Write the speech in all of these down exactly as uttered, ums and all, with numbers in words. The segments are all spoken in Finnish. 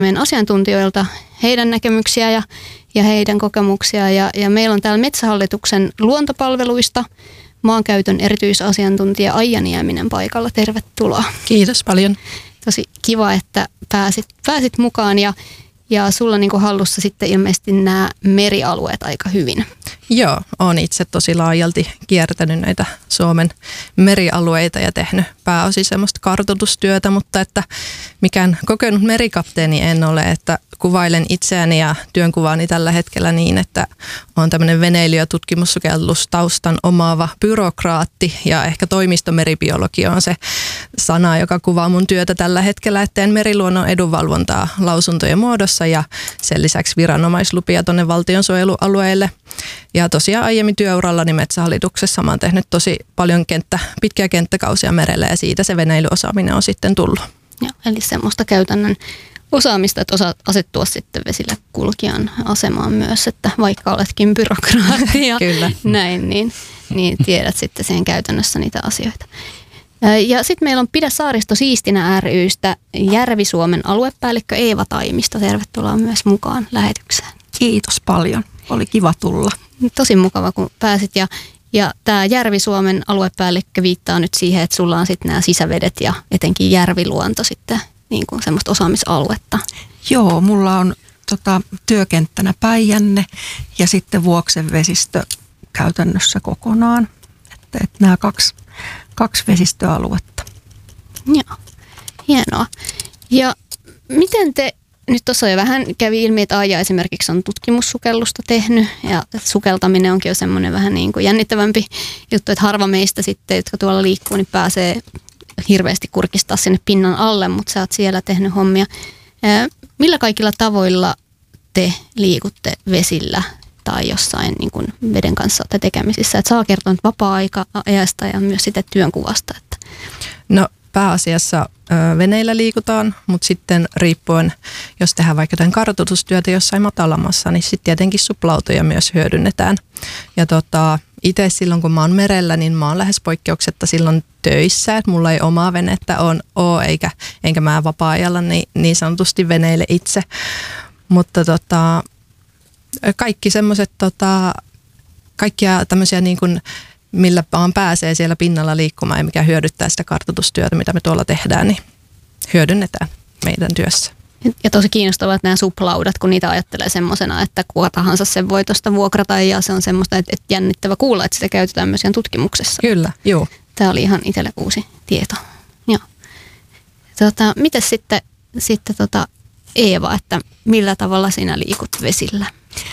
meidän asiantuntijoilta heidän näkemyksiä ja, ja heidän kokemuksia. Ja, ja meillä on täällä Metsähallituksen luontopalveluista maankäytön erityisasiantuntija Aija Nieminen paikalla. Tervetuloa. Kiitos paljon. Tosi kiva, että pääsit, pääsit mukaan ja, ja sulla on niin kuin hallussa sitten ilmeisesti nämä merialueet aika hyvin. Joo, olen itse tosi laajalti kiertänyt näitä Suomen merialueita ja tehnyt pääosin semmoista kartoitustyötä, mutta että mikään kokenut merikapteeni en ole, että kuvailen itseäni ja työnkuvaani tällä hetkellä niin, että olen tämmöinen veneily- ja tutkimussukellustaustan omaava byrokraatti ja ehkä toimistomeribiologi on se sana, joka kuvaa mun työtä tällä hetkellä, että teen meriluonnon edunvalvontaa lausuntojen muodossa ja sen lisäksi viranomaislupia tuonne valtionsuojelualueille. Ja tosiaan aiemmin työurallani Metsähallituksessa mä oon tehnyt tosi paljon kenttä, pitkiä kenttäkausia merellä ja siitä se veneilyosaaminen on sitten tullut. Joo, eli semmoista käytännön osaamista, että osaat asettua sitten vesillä kulkijan asemaan myös, että vaikka oletkin byrokraatti ja näin, niin, niin tiedät sitten siihen käytännössä niitä asioita. Ja sitten meillä on Pidä saaristo siistinä ry:stä Järvi-Suomen aluepäällikkö Eeva Taimisto. Tervetuloa myös mukaan lähetykseen. Kiitos paljon. Oli kiva tulla. Tosi mukava, kun pääsit. Ja, ja tämä Järvi-Suomen aluepäällikkö viittaa nyt siihen, että sulla on sitten nämä sisävedet ja etenkin järviluonto sitten niin kuin semmoista osaamisaluetta. Joo, mulla on tota, työkenttänä Päijänne ja sitten Vuoksen vesistö käytännössä kokonaan. Että, että nämä kaksi, kaksi vesistöaluetta. Joo, hienoa. Ja miten te, nyt tuossa jo vähän kävi ilmi, että Aija esimerkiksi on tutkimussukellusta tehnyt ja sukeltaminen onkin jo semmoinen vähän niin kuin jännittävämpi juttu, että harva meistä sitten, jotka tuolla liikkuu, niin pääsee hirveästi kurkistaa sinne pinnan alle, mutta sä oot siellä tehnyt hommia. Millä kaikilla tavoilla te liikutte vesillä tai jossain niin kuin veden kanssa olette tekemisissä? Et saa kertoa nyt vapaa-ajasta ja myös sitä työnkuvasta. Että. No pääasiassa ö, veneillä liikutaan, mutta sitten riippuen, jos tehdään vaikka jotain kartoitustyötä jossain matalammassa, niin sitten tietenkin suplautoja myös hyödynnetään. Ja tota, itse silloin, kun mä oon merellä, niin mä oon lähes poikkeuksetta silloin töissä, että mulla ei omaa venettä on, ole, eikä, enkä mä vapaa-ajalla niin, niin sanotusti veneille itse. Mutta tota, kaikki semmoiset, tota, kaikkia tämmöisiä niin kuin millä vaan pääsee siellä pinnalla liikkumaan ja mikä hyödyttää sitä kartoitustyötä, mitä me tuolla tehdään, niin hyödynnetään meidän työssä. Ja tosi kiinnostavaa, että nämä suplaudat, kun niitä ajattelee semmoisena, että kuka tahansa sen voi tuosta vuokrata ja se on semmoista, että jännittävä kuulla, että sitä käytetään myös tutkimuksessa. Kyllä, joo. Tämä oli ihan itselle uusi tieto. Joo. Tota, mites sitten, sitten tota Eeva, että millä tavalla sinä liikut vesillä?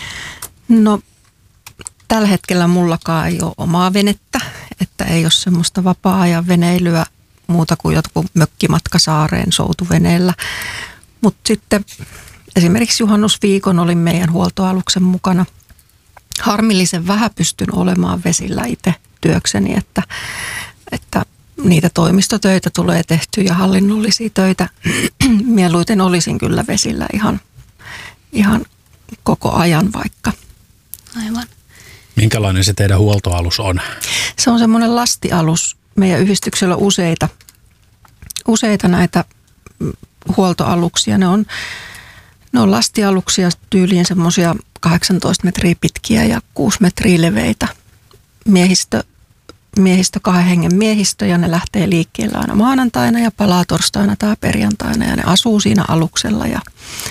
No tällä hetkellä mullakaan ei ole omaa venettä, että ei ole semmoista vapaa-ajan veneilyä muuta kuin jotkut mökkimatka saareen soutuveneellä. Mutta sitten esimerkiksi juhannusviikon olin meidän huoltoaluksen mukana. Harmillisen vähän pystyn olemaan vesillä itse työkseni, että, että niitä toimistotöitä tulee tehtyä ja hallinnollisia töitä. Mieluiten olisin kyllä vesillä ihan, ihan koko ajan vaikka. Aivan. Minkälainen se teidän huoltoalus on? Se on semmoinen lastialus. Meidän yhdistyksellä on useita, useita näitä huoltoaluksia. Ne on, ne on lastialuksia tyyliin semmoisia kahdeksantoista metriä pitkiä ja kuusi metriä leveitä. Miehistö, miehistö, kahden hengen miehistö ja ne lähtee liikkeelle aina maanantaina ja palaa torstaina tai perjantaina ja ne asuu siinä aluksella ja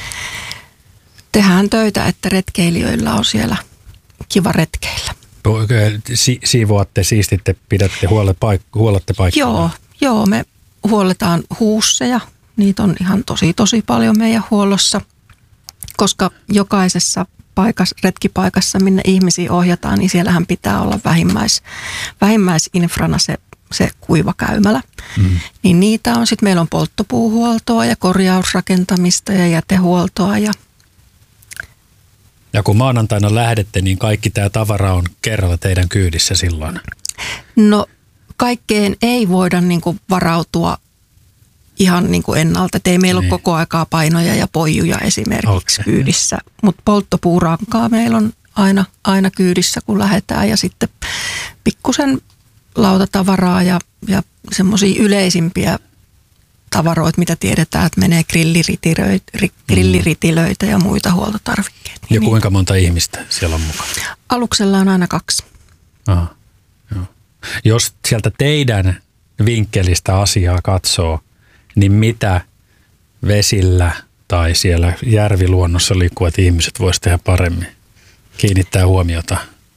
tehdään töitä, että retkeilijöillä on siellä kiva retkeillä. Si- siivoatte, siistitte, pidätte, huolette paikkaa? Joo, joo, me huolletaan huusseja. Niitä on ihan tosi, tosi paljon meidän huollossa, koska jokaisessa paikassa, retkipaikassa, minne ihmisiä ohjataan, niin siellähän pitää olla vähimmäis, vähimmäisinfrana se, se kuiva käymälä. Mm. Niin niitä on. Sitten meillä on polttopuuhuoltoa ja korjausrakentamista ja jätehuoltoa ja Ja kun maanantaina lähdette, niin kaikki tämä tavara on kerralla teidän kyydissä silloin? No kaikkeen ei voida niin kuin varautua ihan niin kuin ennalta. Et ei meillä niin. ole koko aikaa painoja ja poijuja esimerkiksi okay. kyydissä. Mutta polttopuurankaa meillä on aina, aina kyydissä, kun lähdetään. Ja sitten pikkusen lautatavaraa ja, ja semmoisia yleisimpiä tavaroita, mitä tiedetään, että menee grilliritilöitä ja muita huoltotarvikkeita. Ja kuinka monta ihmistä siellä on mukana? Aluksella on aina kaksi. Aha, joo. Jos sieltä teidän vinkkelistä asiaa katsoo, niin mitä vesillä tai siellä järviluonnossa liikkuvat ihmiset voisivat tehdä paremmin? Kiinnittää huomiota.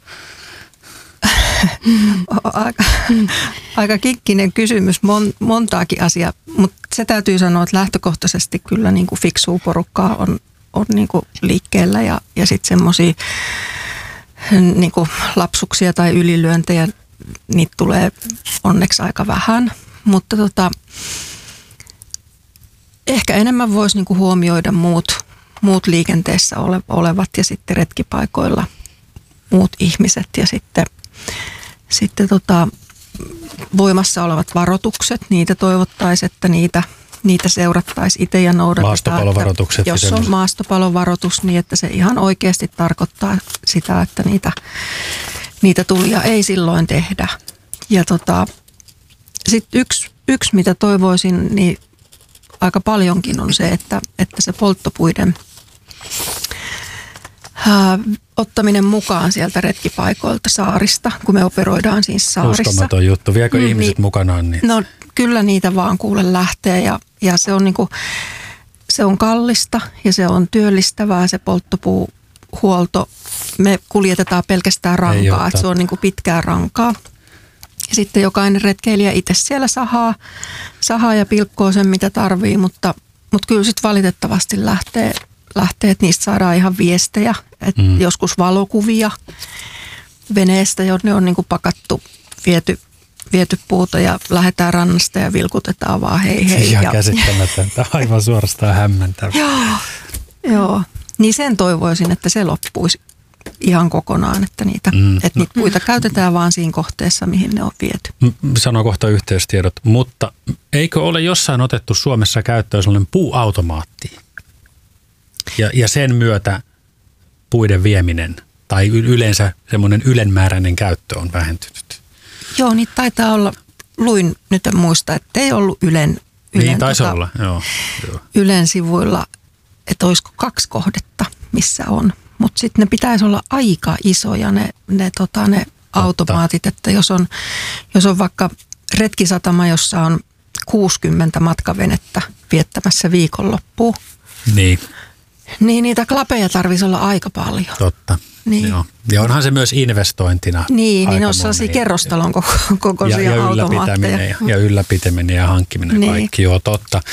Aika, aika kikkinen kysymys, mon, montaakin asiaa, mutta se täytyy sanoa, että lähtökohtaisesti kyllä niin kuin fiksua porukkaa on, on niin kuin liikkeellä ja, ja sitten semmoisia niin kuin lapsuksia tai ylilyöntejä, niitä tulee onneksi aika vähän, mutta tota, ehkä enemmän voisi niin kuin huomioida muut, muut liikenteessä ole, olevat ja sitten retkipaikoilla muut ihmiset ja sitten Sitten tota, voimassa olevat varoitukset, niitä toivottaisiin, että niitä, niitä seurattaisiin itse ja noudatetaan. Maastopalovaroitukset. Jos on maastopalovaroitus, niin että se ihan oikeasti tarkoittaa sitä, että niitä, niitä tulia ei silloin tehdä. Ja tota, sitten yksi, yksi, mitä toivoisin, niin aika paljonkin on se, että, että se polttopuiden ää, ottaminen mukaan sieltä retkipaikoilta saarista, kun me operoidaan siis saarissa. Uskomaton juttu. Viekö mm, ihmiset niin, mukanaan niitä? No kyllä niitä vaan kuule lähtee ja, ja se, on niinku, se on kallista ja se on työllistävää se polttopuuhuolto. Me kuljetetaan pelkästään rankaa, että se on niinku pitkää rankaa. Ja sitten jokainen retkeilijä itse siellä sahaa, sahaa ja pilkkoo sen mitä tarvii, mutta, mutta kyllä sitten valitettavasti lähtee lähtee, että niistä saadaan ihan viestejä, että mm. joskus valokuvia veneestä, ne on niin kuin pakattu, viety, viety puuta ja lähdetään rannasta ja vilkutetaan vaan hei hei. Ihan ja käsittämätöntä, aivan suorastaan hämmentävää. Joo, joo, niin sen toivoisin, että se loppuisi ihan kokonaan, että niitä, mm. että niitä puita käytetään vaan siinä kohteessa, mihin ne on viety. Sanon kohta yhteystiedot, mutta eikö ole jossain otettu Suomessa käyttöön sellainen puuautomaatti? Ja, ja sen myötä puiden vieminen tai yleensä semmoinen ylenmääräinen käyttö on vähentynyt. Joo, niitä taitaa olla, luin nyt en muista, että ei ollut Ylen, ylen, niin taisi tota, olla, joo, joo. Ylen sivuilla, että olisiko kaksi kohdetta, missä on. Mutta sitten ne pitäisi olla aika isoja ne, ne, tota, ne automaatit, että jos on, jos on vaikka retkisatama, jossa on kuusikymmentä matkavenettä viettämässä viikonloppuun, niin. Niin niitä klapeja tarvitsisi olla aika paljon. Totta. Niin. Joo. Ja onhan se myös investointina. Niin, niin ne on sellaisia kerrostalon kokoisia ja, ja automaatteja. Ja, ja ylläpitäminen ja hankkiminen niin. Kaikki, joo totta.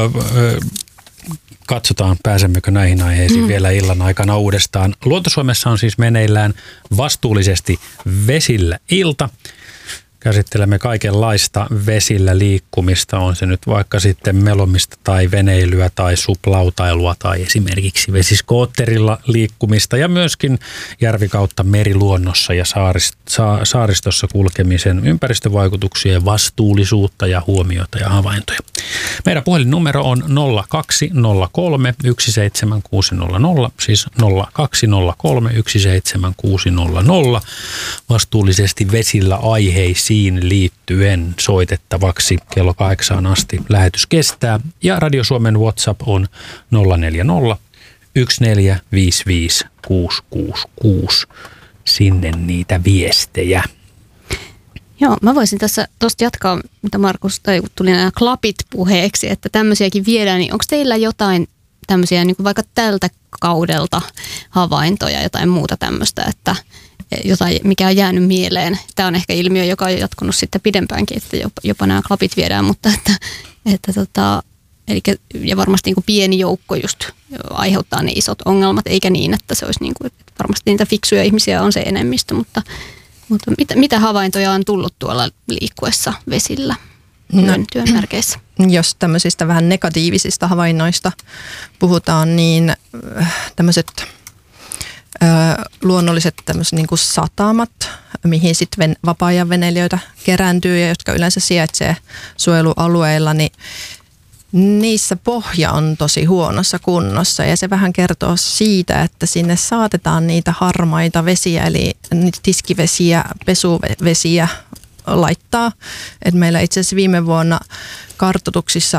Katsotaan, pääsemmekö näihin aiheisiin mm. vielä illan aikana uudestaan. Luontosuomessa on siis meneillään vastuullisesti vesillä ilta. Käsittelemme kaikenlaista vesillä liikkumista, on se nyt vaikka sitten melomista tai veneilyä tai suplautailua tai esimerkiksi vesiskootterilla liikkumista ja myöskin järvikautta meriluonnossa ja saaristossa kulkemisen ympäristövaikutuksia, vastuullisuutta ja huomiota ja havaintoja. Meidän puhelinnumero on nolla kaksi nolla kolme yksi seitsemän kuusi nolla nolla, siis nolla kaksi nolla kolme yksi seitsemän kuusi nolla nolla, vastuullisesti vesillä aiheisiin liittyen soitettavaksi kello kahdeksaan asti lähetys kestää. Ja Radio Suomen WhatsApp on nolla neljä nolla yksi neljä viisi viisi kuusi kuusi kuusi. Sinne niitä viestejä. Joo, mä voisin tässä tuosta jatkaa, mitä Markus, tai tuli nämä klapit puheeksi, että tämmöisiäkin viedään, niin onko teillä jotain tämmöisiä niin kuin vaikka tältä kaudelta havaintoja, jotain muuta tämmöistä, että jotain, mikä on jäänyt mieleen. Tämä on ehkä ilmiö, joka on jatkunut sitten pidempäänkin, että jopa, jopa nämä klapit viedään, mutta että, että tota, eli, ja varmasti niin kuin pieni joukko just aiheuttaa ne isot ongelmat, eikä niin, että se olisi niin kuin, että varmasti niitä fiksuja ihmisiä on se enemmistö, mutta, mutta mitä, mitä havaintoja on tullut tuolla liikkuessa vesillä työn, no, työn merkeissä? Jos tämmöisistä vähän negatiivisista havainnoista puhutaan, niin tämmöiset luonnolliset tämmöiset niin kuin satamat, mihin sitten vapaa-ajan veneilijöitä kerääntyy ja jotka yleensä sijaitsee suojelualueilla, niin niissä pohja on tosi huonossa kunnossa ja se vähän kertoo siitä, että sinne saatetaan niitä harmaita vesiä, eli niitä tiskivesiä, pesuvesiä laittaa. Et meillä itse asiassa viime vuonna kartoituksissa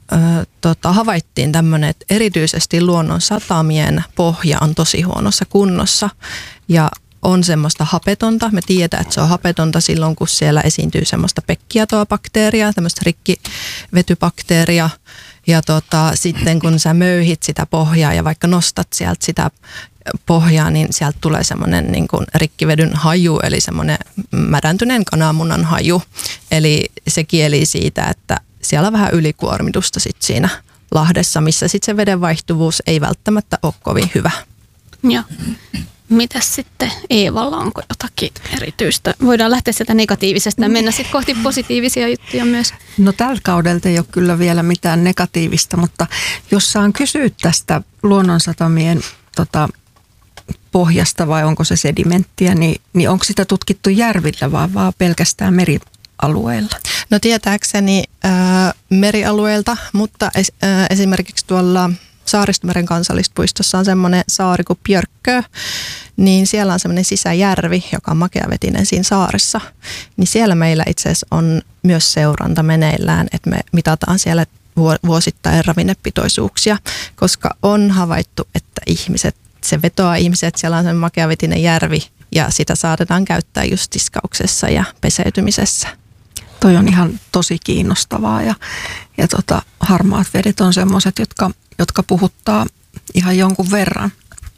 ö, tota, havaittiin tämmöinen, että erityisesti luonnon satamien pohja on tosi huonossa kunnossa ja on semmoista hapetonta. Me tiedetään, että se on hapetonta silloin, kun siellä esiintyy semmoista pekkiatoa-bakteeria, tämmöistä rikkivetybakteeria. Ja tota, sitten kun sä möyhit sitä pohjaa ja vaikka nostat sieltä sitä pohjaa, niin sieltä tulee semmoinen niin kuin rikkivedyn haju, eli semmoinen mädäntyneen kananmunan haju. Eli se kieli siitä, että siellä on vähän ylikuormitusta sit siinä lahdessa, missä sitten se veden vaihtuvuus ei välttämättä ole kovin hyvä. Joo. Mitäs sitten Eevalla, onko jotakin erityistä? Voidaan lähteä sieltä negatiivisesta ja mennä sitten kohti positiivisia juttuja myös. No tällä kaudella ei ole kyllä vielä mitään negatiivista, mutta jos saan kysyä tästä luonnonsatamien tota, pohjasta vai onko se sedimenttiä, niin, niin onko sitä tutkittu järvillä vai vaan pelkästään merialueilla? No tietääkseni ää, merialueelta, mutta es, ää, esimerkiksi tuolla Saaristomeren kansallispuistossa on semmoinen saari kuin Björkö, niin siellä on semmoinen sisäjärvi, joka on makeavetinen siinä saaressa. Niin siellä meillä itse asiassa on myös seuranta meneillään, että me mitataan siellä vuosittain ravinnepitoisuuksia, koska on havaittu, että ihmiset, se vetoaa ihmiset, että siellä on semmoinen makeavetinen järvi ja sitä saatetaan käyttää just tiskauksessa ja peseytymisessä. Toi on ihan tosi kiinnostavaa ja, ja tota, harmaat vedet on semmoiset, jotka, jotka puhuttaa ihan jonkun verran.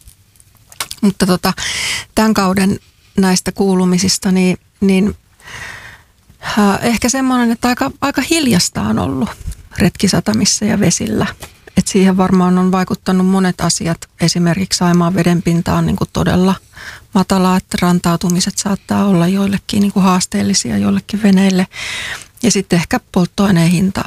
Mutta tota, tämän kauden näistä kuulumisista, niin, niin äh, ehkä semmoinen, että aika, aika hiljasta on ollut retkisatamissa ja vesillä. Et siihen varmaan on vaikuttanut monet asiat. Esimerkiksi Saimaan vedenpinta on niin kuin todella matalaa, että rantautumiset saattaa olla joillekin niin kuin haasteellisia joillekin veneille. Ja sitten ehkä polttoaineen hinta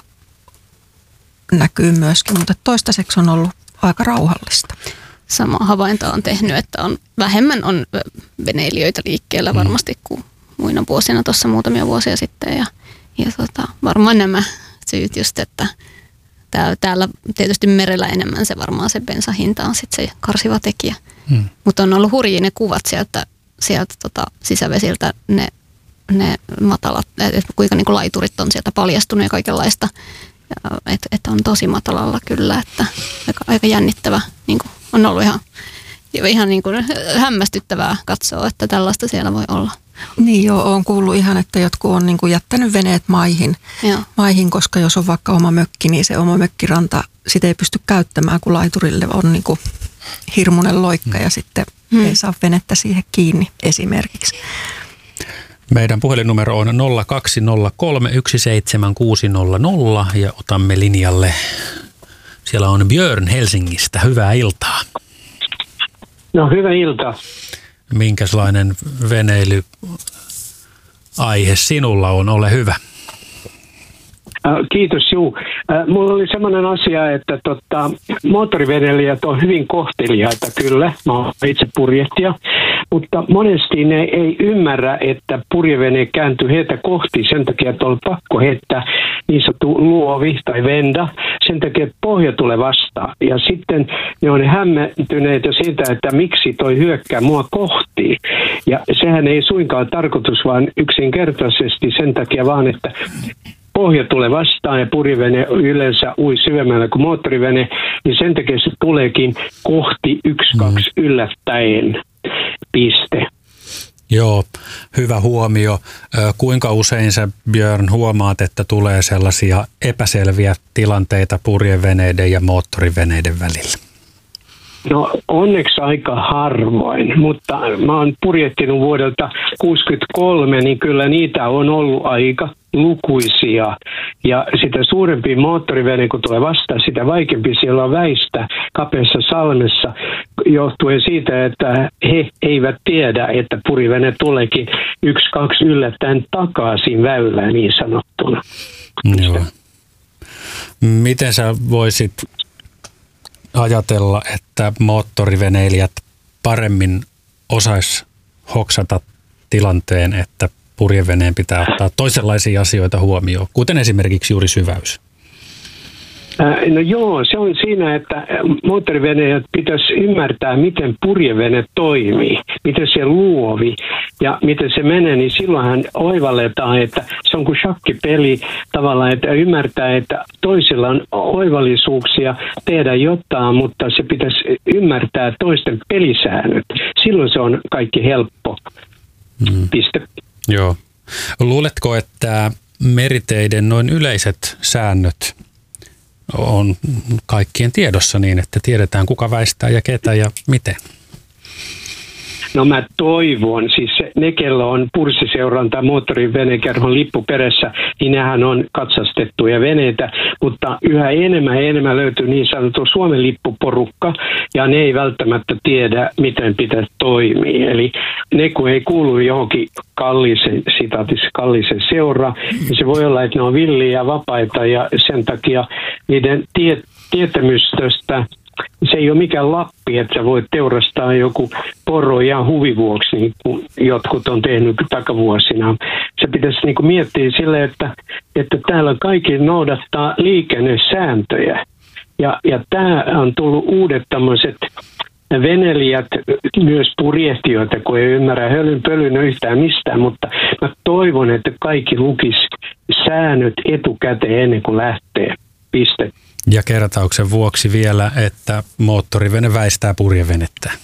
näkyy myöskin, mutta toistaiseksi on ollut aika rauhallista. Sama havainto on tehnyt, että on vähemmän on veneilijöitä liikkeellä varmasti kuin muina vuosina tuossa muutamia vuosia sitten. Ja, ja tota, varmaan nämä syyt just, että täällä tietysti merellä enemmän se varmaan se bensahinta on sitten se karsiva tekijä. Hmm. Mutta on ollut hurjia ne kuvat sieltä, sieltä tota sisävesiltä, ne, ne matalat, että kuinka niinku laiturit on sieltä paljastunut ja kaikenlaista. Että et on tosi matalalla kyllä, että aika, aika jännittävä. Niinku, on ollut ihan, ihan niinku hämmästyttävää katsoa, että tällaista siellä voi olla. Niin joo, olen kuullut ihan, että jotkut on niin kuin jättänyt veneet maihin, maihin, koska jos on vaikka oma mökki, niin se oma mökkiranta, sitä ei pysty käyttämään, kun laiturille on niin kuin hirmuinen loikka ja sitten hmm. ei saa venettä siihen kiinni esimerkiksi. Meidän puhelinnumero on nolla kaksi nolla kolme yksi seitsemän kuusi nolla nolla ja otamme linjalle. Siellä on Björn Helsingistä. Hyvää iltaa. No hyvää iltaa. Minkälainen veneilyaihe sinulla on? Ole hyvä. Kiitos, juu. Mulla oli semmoinen asia, että tota, moottoriveneilijät on hyvin kohteliaita kyllä. Mä oon itse purjehtija. Mutta monesti ne ei ymmärrä, että purjevene kääntyy heitä kohti sen takia, että on pakko heittää niin sanottu luovi tai venda. Sen takia, että pohja tulee vastaan. Ja sitten ne on hämmentyneitä siitä, että miksi toi hyökkää mua kohti. Ja sehän ei suinkaan tarkoitus, vaan yksinkertaisesti sen takia vaan, että pohja tulee vastaan ja purjevene yleensä ui syvemmällä kuin moottorivene, niin sen takia se tuleekin kohti yksi, kaksi mm. yllättäen. Piste. Joo, hyvä huomio. Kuinka usein sä, Björn, huomaat, että tulee sellaisia epäselviä tilanteita purjeveneiden ja moottoriveneiden välillä? No onneksi aika harvoin, mutta mä oon purjehtinut vuodelta kuusikymmentäkolme, niin kyllä niitä on ollut aika lukuisia. Ja sitä suurempi moottorivene, kun tulee vastaan, sitä vaikeampi siellä on väistä kapeassa salmessa, johtuen siitä, että he eivät tiedä, että purjevene tuleekin yksi, kaksi yllättäen takaisin väylään niin sanottuna. Joo. Miten sä voisit ajatella, että moottoriveneilijät paremmin osais hoksata tilanteen, että purjeveneen pitää ottaa toisenlaisia asioita huomioon, kuten esimerkiksi juuri syväys? No joo, se on siinä, että moottoriveneilijät pitäisi ymmärtää, miten purjevene toimii. miten se luovi ja miten se menee, niin silloinhan oivalletaan, että se on kuin shakkipeli tavallaan, että ymmärtää, että toisilla on oivallisuuksia tehdä jotain, mutta se pitäisi ymmärtää toisten pelisäännöt. Silloin se on kaikki helppo. Mm. Piste. Joo. Luuletko, että meriteiden noin yleiset säännöt on kaikkien tiedossa niin, että tiedetään kuka väistää ja ketä ja miten? No mä toivon, siis ne, kello on purssiseuranta moottorivenekerhon lippu perässä, niin nehän on katsastettuja veneitä, mutta yhä enemmän ja enemmän löytyy niin sanottu Suomen lippuporukka, ja ne ei välttämättä tiedä, miten pitää toimia. Eli ne, kun ei kuulu johonkin kalliseen, sitaatissa kalliseen seuraan, niin se voi olla, että ne on villiä ja vapaita, ja sen takia niiden tie, tietämystöstä se ei ole mikään Lappi, että sä voit teurastaa joku poro ihan huvivuoksi, niin kuin jotkut on tehnyt takavuosina. Se pitäisi niin kuin miettiä sille, että, että täällä kaikki noudattaa liikennesääntöjä. Ja, ja tämä on tullut uudet tämmöiset venelijät, myös purjehtijoita, kun ei ymmärrä hölyn pölyn yhtään mistään, mutta mä toivon, että kaikki lukis säännöt etukäteen ennen kuin lähtee. Piste. Ja kertauksen vuoksi vielä, että moottorivene väistää purjevenettä.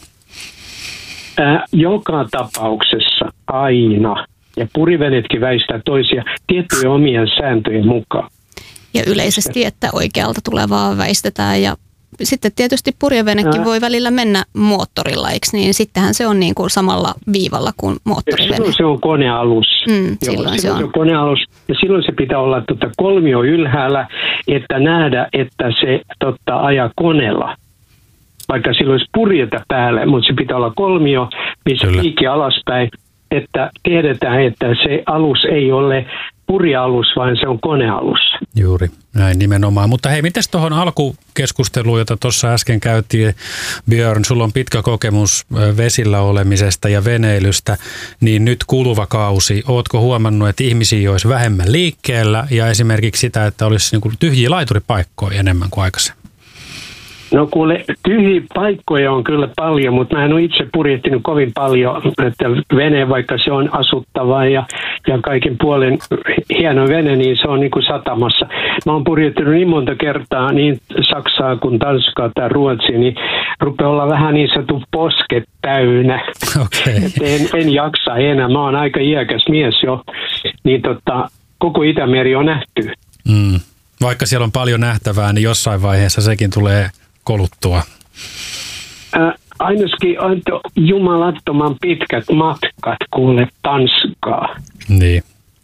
Ää, joka tapauksessa aina. Ja purjevenetkin väistää toisia tiettyjen omien sääntöjen mukaan. Ja yleisesti, että oikealta tulevaa väistetään. Ja sitten tietysti purjevenekin voi välillä mennä moottorilla, eikö niin? Sittenhän se on niin kuin samalla viivalla kuin moottorivene. Silloin se on konealus. Mm, Joo, silloin, silloin se on. se on konealus. Ja silloin se pitää olla tota kolmio ylhäällä, että nähdä, että se totta ajaa koneella. Vaikka silloin olisi purjeta päälle, mutta se pitää olla kolmio, missä piikki alaspäin, että tiedetään, että se alus ei ole purjealus, vaan se on konealus. Juuri, näin nimenomaan. Mutta hei, mites tuohon alkukeskusteluun, jota tuossa äsken käytiin, Björn, sulla on pitkä kokemus vesillä olemisesta ja veneilystä, niin nyt kuluva kausi, ootko huomannut, että ihmisiä olisi vähemmän liikkeellä ja esimerkiksi sitä, että olisi niin kuin tyhjiä laituripaikkoja enemmän kuin aikaisemmin? No kuule, tyhjiä paikkoja on kyllä paljon, mutta mä en ole itse purjehtinut kovin paljon, että vene, vaikka se on asuttava ja, ja kaiken puolen hieno vene, niin se on niin kuin satamassa. Mä oon purjehtinut niin monta kertaa niin Saksaa kuin Tanskaa tai Ruotsia, niin rupeaa olla vähän niin sanottu posket täynnä. Okay. En, en jaksa enää, mä oon aika iäkäs mies jo, niin tota, koko Itämeri on nähty. Mm. Vaikka siellä on paljon nähtävää, niin jossain vaiheessa sekin tulee koluttua. Äh, ainakin on jumalattoman pitkät matkat kuule Tanskaa. Niin.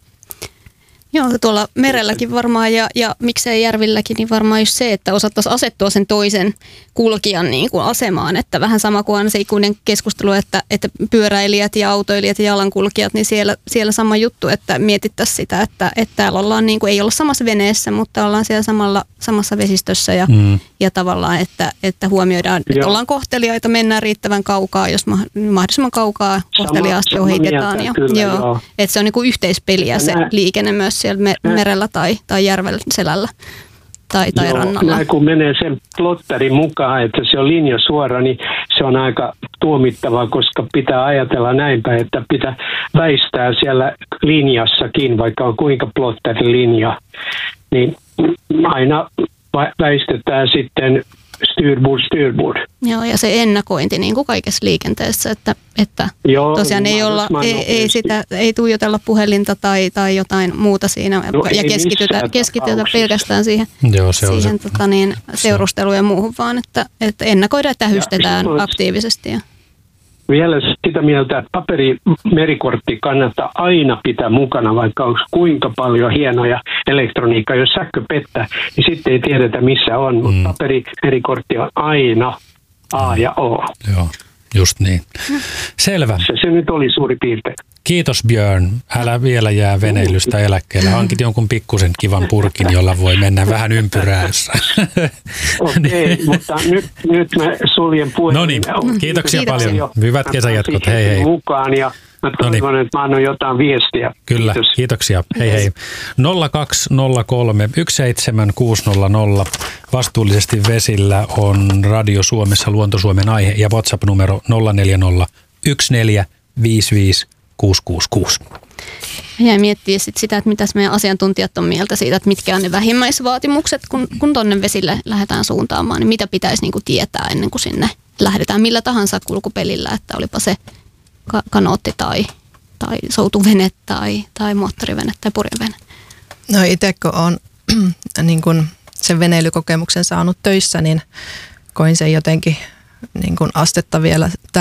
Joo, tuolla merelläkin varmaan ja, ja miksei järvilläkin, niin varmaan just se, että osattaisiin asettua sen toisen kulkijan niin kuin asemaan. Että vähän sama kuin on se ikuinen keskustelu, että, että pyöräilijät ja autoilijat ja jalankulkijat, niin siellä, siellä sama juttu, että mietittäisiin sitä, että, että täällä ollaan niin kuin, ei olla samassa veneessä, mutta ollaan siellä samalla, samassa vesistössä ja, mm. ja tavallaan, että, että huomioidaan, että Joo. ollaan kohteliaita, mennään riittävän kaukaa, jos mahdollisimman kaukaa kohteliaasti ohitetaan. Ja, kyllä, joo, joo. Että se on niin kuin yhteispeliä se nää, liikenne myös siellä merellä tai, tai järven selällä tai, tai Joo, rannalla. Näin, kun menee sen plotterin mukaan, että se on linja suora, niin se on aika tuomittavaa, koska pitää ajatella näinpä, että pitää väistää siellä linjassakin, vaikka on kuinka plotterilinja, niin aina väistetään sitten styrboard, styrboard. Joo, ja se ennakointi niin kuin kaikessa liikenteessä, että, että Joo, tosiaan ei, olla, ei, ei, sitä, ei tuijotella puhelinta tai, tai jotain muuta siinä no, ja keskitytä, keskitytä pelkästään siihen, Joo, se siihen on se. Tota niin, seurusteluun ja muuhun, vaan että, että ennakoidaan, että hystetään ja aktiivisesti. Ja. Vielä sitä mieltä, että paperimerikortti kannattaa aina pitää mukana, vaikka onko kuinka paljon hienoja elektroniikkaa. Jos sähkö pettää, niin sitten ei tiedetä missä on, mutta mm. paperimerikortti on aina A ja O. Joo, just niin. Selvä. Se, se nyt oli suuri piirtein. Kiitos Björn. Älä vielä jää veneilystä eläkkeelle. Hankit jonkun pikkusen kivan purkin, jolla voi mennä vähän ympyräässä. Okei, okay, mutta nyt, nyt mä suljen puheen. No niin, kiitoksia Kiitos. paljon. Hyvät kesäjatkot. Hei hei. Mukaan ja mä toivon, Noniin. että mä annan jotain viestiä. Kyllä, Kiitos. Kiitoksia. Hei hei. nolla kaksi nolla kolme yksi seitsemän kuusi nolla nolla. Vastuullisesti vesillä on Radio Suomessa Luonto Suomen aihe ja WhatsApp-numero nolla neljä nolla yksi neljä viisi viisi kuusi kuusi kuusi. Jäi miettiä sit sitä, että mitäs meidän asiantuntijat on mieltä siitä, että mitkä on ne vähimmäisvaatimukset, kun, kun tonne vesille lähdetään suuntaamaan, niin mitä pitäisi niinku tietää ennen kuin sinne lähdetään millä tahansa kulkupelillä, että olipa se ka- kanootti tai, tai soutuvene tai, tai moottorivene tai purjevene. No itse kun olen niin kun sen veneilykokemuksen saanut töissä, niin koin sen jotenkin niin kun astetta vielä